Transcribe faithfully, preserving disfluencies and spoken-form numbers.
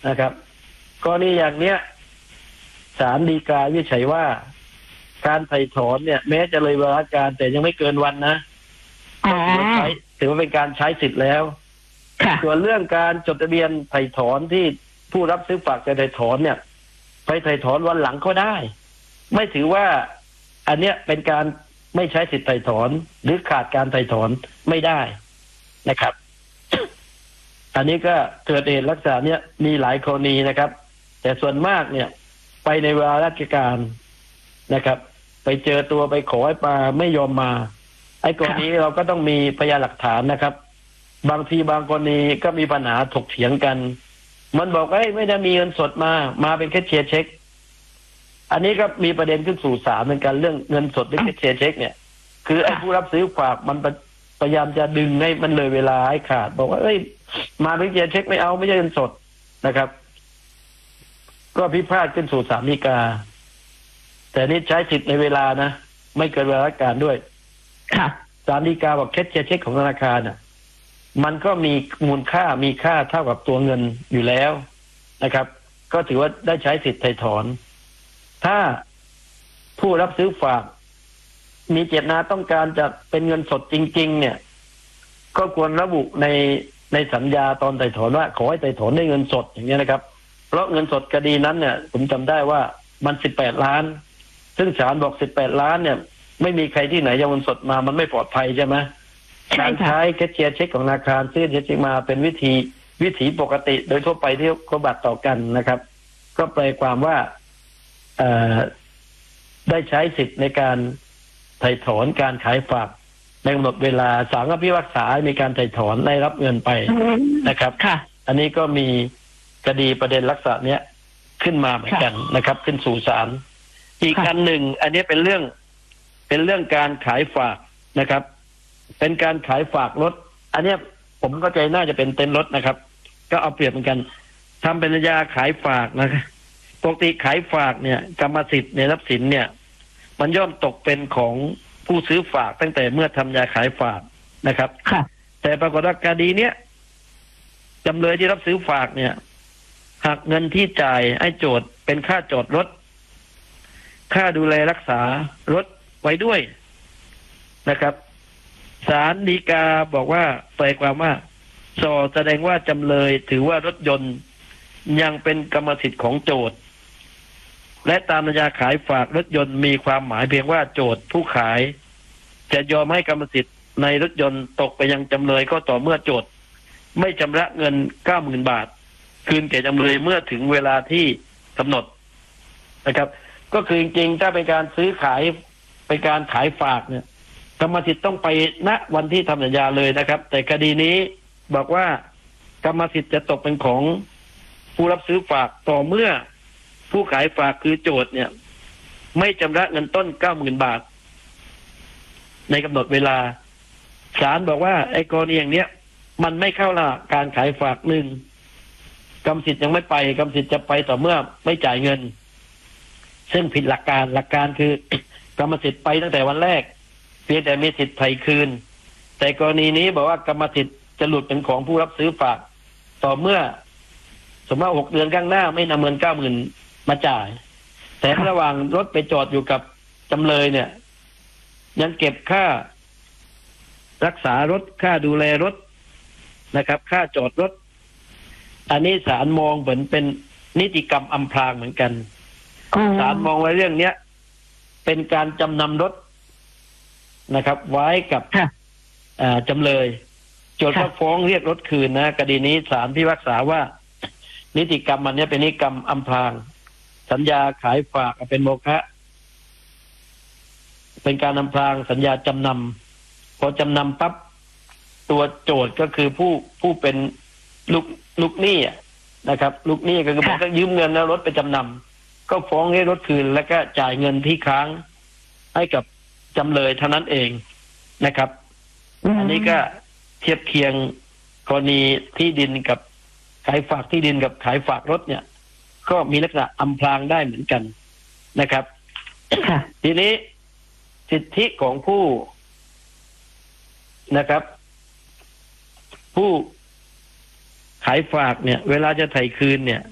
นะครับกรณีอย่างเนี้ยศาลฎีกาวินิจฉัยว่าการไถ่ถอนเนี่ยแม้จะเลยวาระการแต่ยังไม่เกินวันนะถือว่าใช้ถือว่าเป็นการใช้สิทธิ์แล้วส่วนเรื่องการจดทะเบียนไถ่ถอนที่ผู้รับซื้อฝากจะไถ่ถอนเนี่ยไปไถ่ถอนวันหลังก็ได้ไม่ถือว่าอันเนี้ยเป็นการไม่ใช้สิทธิ์ไถ่ถอนหรือขาดการไถ่ถอนไม่ได้นะครับ อันนี้ก็เกิดเหตุลักษณะเนี้ยมีหลายกรณีนะครับแต่ส่วนมากเนี่ยไปในเวลาราชการนะครับไปเจอตัวไปขอให้มาไม่ยอมมาไอ้กรณีเราก็ต้องมีพยานหลักฐานนะครับบางทีบางกรณีก็มีปัญหาถกเถียงกันมันบอกเอ้ยไม่ได้มีเงินสดมามาเป็นแค่เชียร์เช็คอันนี้ก็มีประเด็นขึ้นสู่ศาลเหมือนกันเรื่องเงินสดหรือแค่เชียร์เช็คเนี่ยคือไอ้ผู้รับซื้อฝากมันพยายามจะดึงให้มันเลยเวลาให้ขาดบอกว่าเอ้ยมาเป็นเชียร์เช็คไม่เอาไม่ใช่เงินสดนะครับก็พิพาทขึ้นสู่ศาลฎีกาแต่นี่ใช้สิทธิ์ในเวลานะไม่เกินเวลาราชการด้วยศาลฎีกาบอกแค่เชียร์เช็คของธนาคารน่ะมันก็มีมูลค่ามีค่าเท่ากับตัวเงินอยู่แล้วนะครับก็ถือว่าได้ใช้สิทธิ์ไถ่ถอนถ้าผู้รับซื้อฝากมีเจตนาต้องการจะเป็นเงินสดจริงๆเนี่ยก็ควรระบุในในสัญญาตอนไถ่ถอนว่าขอให้ไถ่ถอนด้วยเงินสดอย่างนี้นะครับเพราะเงินสดคดีนั้นเนี่ยผมจำได้ว่ามันสิบแปดล้านซึ่งศาลบอกสิบแปดล้านเนี่ยไม่มีใครที่ไหนจะเงินสดมามันไม่ปลอดภัยใช่ไหมการใช้แคชเชียร์เช็คของธนาคารซื้อเช็คมาเป็นวิธีวิถีปกติโดยทั่วไปที่เขาบัตรต่อกันนะครับก็แปลความว่าได้ใช้สิทธิ์ในการไถ่ถอนการขายฝากในกำหนดเวลาศาลก็พิพากษาในการไถ่ถอนได้รับเงินไปนะครับอันนี้ก็มีคดีประเด็นลักษณะเนี้ยขึ้นมาเหมือนกันนะครับขึ้นสู่ศาลอีกอันหนึ่งอันนี้เป็นเรื่องเป็นเรื่องการขายฝากนะครับเป็นการขายฝากรถอันนี้ผมเข้าใจน่าจะเป็นเต็นท์รถนะครับก็เอาเปรียบเหมือนกันทำเป็นสัญญาขายฝากนะครับปกติขายฝากเนี่ยกรรมสิทธิ์ในทรัพย์สินเนี่ยมันย่อมตกเป็นของผู้ซื้อฝากตั้งแต่เมื่อทำสัญญาขายฝากนะครับแต่ปรากฏว่าคดีเนี้ยจำเลยที่รับซื้อฝากเนี่ยหักเงินที่จ่ายให้โจทย์เป็นค่าจอดรถค่าดูแลรักษารถไว้ด้วยนะครับศาลฎีกาบอกว่าแปลความว่าสอแสดงว่าจำเลยถือว่ารถยนต์ยังเป็นกรรมสิทธิ์ของโจทย์และตามสัญญาขายฝากรถยนต์มีความหมายเพียงว่าโจทย์ผู้ขายจะยอมให้กรรมสิทธิ์ในรถยนต์ตกไปยังจำเลยก็ต่อเมื่อโจทย์ไม่ชำระเงิน เก้าหมื่น บาทคืนแก่จำเลยเมื่อถึงเวลาที่กำหนดนะครับก็คือจริงๆถ้าเป็นการซื้อขายเป็นการขายฝากเนี่ยกรรมสิทธิ์ต้องไปณวันที่ทำสัญญาเลยนะครับแต่คดีนี้บอกว่ากรรมสิทธิ์จะตกเป็นของผู้รับซื้อฝากต่อเมื่อผู้ขายฝากคือโจทย์เนี่ยไม่ชำระเงินต้น เก้าหมื่น บาทในกำหนดเวลาศาลบอกว่าไอ้กรณีอย่างเนี้ยมันไม่เข้าละการขายฝากหนึ่งกรรมสิทธิ์ยังไม่ไปกรรมสิทธิ์จะไปต่อเมื่อไม่จ่ายเงินซึ่งผิดหลักการหลักการคือกรรมสิทธิ์ไปตั้งแต่วันแรกเพียงแต่มีสิทธิ์ไถ่คืนแต่กรณีนี้บอกว่ากรรมสิทธิ์จะหลุดเป็นของผู้รับซื้อฝากต่อเมื่อสมมติว่าหกเดือนข้างหน้าไม่นำเงิน เก้าหมื่น มาจ่ายแต่ระหว่างรถไปจอดอยู่กับจำเลยเนี่ยยังเก็บค่ารักษารถค่าดูแลรถนะครับค่าจอดรถอันนี้ศาลมองเหมือนเป็นนิติกรรมอำพรางเหมือนกันศาลมองไว้เรื่องเนี้ยเป็นการจำนำรถนะครับไว้กับจำเลยโจทก์ก็ฟ้องเรียกรถคืนนะคดีนี้ศาลพิพากษาว่านิติกรรมมันเนี้ยเป็นนิติกรรมอำพรางสัญญาขายฝากเป็นโมฆะเป็นการอำพรางสัญญาจำนำพอจำนำปั๊บตัวโจทก์ก็คือผู้ผู้เป็นลูกลูกหนี้นะครับลูกหนี้ก็คือมันก็ยืมเงินแล้วรถไปจำนำก็ฟ้องให้รถคืนแล้วก็จ่ายเงินที่ค้างให้กับจำเลยเท่านั้นเองนะครับอันนี้ก็เทียบเคียงกรณีที่ดินกับขายฝากที่ดินกับขายฝากรถเนี่ยก็มีลักษณะอำพรางได้เหมือนกันนะครับทีนี้สิทธิของผู้นะครับผู้ขายฝากเนี่ยเวลาจะไถ่คืนเนี่ย